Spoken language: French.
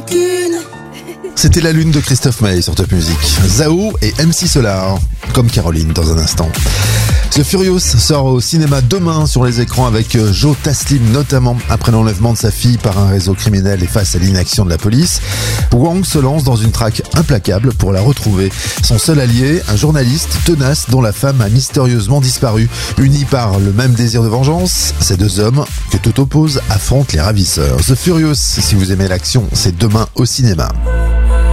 lune. C'était La Lune de Christophe Maé sur Top Music. Zao et MC Solar, comme Caroline dans un instant. The Furious sort au cinéma demain sur les écrans avec Joe Taslim, notamment après l'enlèvement de sa fille par un réseau criminel et face à l'inaction de la police. Wang se lance dans une traque implacable pour la retrouver. Son seul allié, un journaliste tenace dont la femme a mystérieusement disparu. Unis par le même désir de vengeance, ces deux hommes que tout oppose affrontent les ravisseurs. The Furious, si vous aimez l'action, c'est demain au cinéma.